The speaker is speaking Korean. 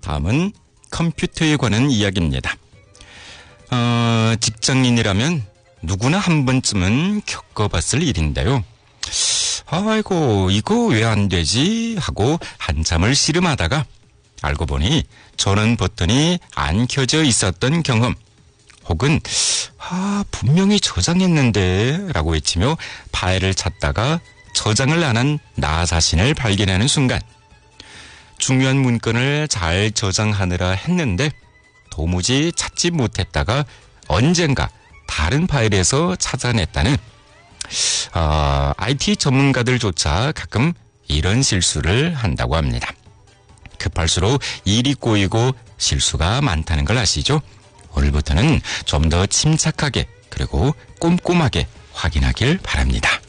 다음은 컴퓨터에 관한 이야기입니다. 직장인이라면 누구나 한 번쯤은 겪어봤을 일인데요. 아이고, 이거 왜 안 되지? 하고 한참을 씨름하다가 알고 보니 전원 버튼이 안 켜져 있었던 경험, 혹은 분명히 저장했는데 라고 외치며 파일을 찾다가 저장을 안 한 나 자신을 발견하는 순간, 중요한 문건을 잘 저장하느라 했는데 도무지 찾지 못했다가 언젠가 다른 파일에서 찾아냈다는, IT 전문가들조차 가끔 이런 실수를 한다고 합니다. 급할수록 일이 꼬이고 실수가 많다는 걸 아시죠? 오늘부터는 좀 더 침착하게 그리고 꼼꼼하게 확인하길 바랍니다.